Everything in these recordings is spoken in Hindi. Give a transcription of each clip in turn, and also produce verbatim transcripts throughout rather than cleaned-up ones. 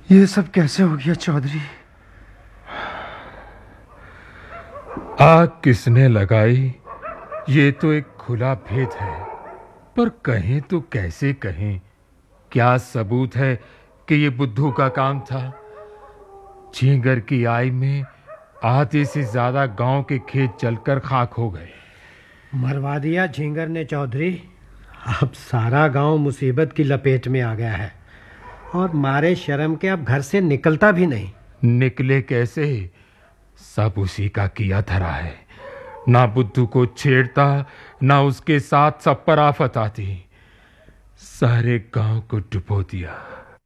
ये सब कैसे हो गया चौधरी? आग किसने लगाई, ये तो एक खुला भेद है। पर कहें तो कैसे कहें? क्या सबूत है कि ये बुद्धू का काम था? झींगर की आई में आधे से ज्यादा गांव के खेत जलकर खाक हो गए। मरवा दिया झींगर ने चौधरी। अब सारा गांव मुसीबत की लपेट में आ गया है और मारे शर्म के अब घर से निकलता भी नहीं। निकले कैसे? सब उसी का किया धरा है। ना बुद्धू को छेड़ता, ना उसके साथ सब पर आफत आती। सारे गांव को डुबो दिया।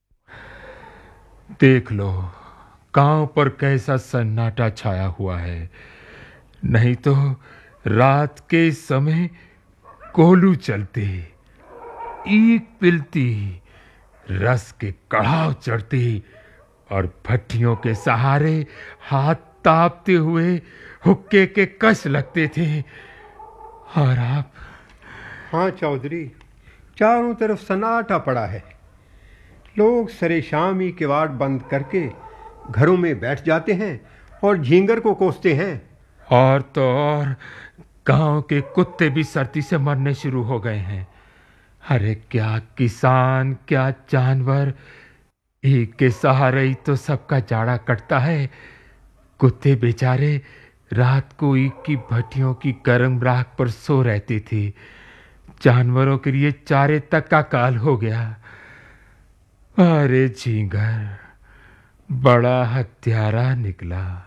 देख लो गांव पर कैसा सन्नाटा छाया हुआ है। नहीं तो रात के समय कोलू चलते, ईख पिलती, रस के कड़ाव चढ़ती और भट्टियों के सहारे हाथ तापते हुए हुक्के के कश लगते थे। और आप? हाँ चौधरी, चारों तरफ सन्नाटा पड़ा है। लोग सरे शाम ही किवाड़ बंद करके घरों में बैठ जाते हैं और झींगर को कोसते हैं। और तो और गांव के कुत्ते भी सर्दी से मरने शुरू हो गए हैं। अरे क्या किसान, क्या जानवर, एक के सहारे ही तो सबका जाड़ा कटता है। कुत्ते बेचारे रात को ईख की भट्टियों की गर्म राख पर सो रहते थे। जानवरों के लिए चारे तक का काल हो गया। अरे झींगर बड़ा हत्यारा निकला।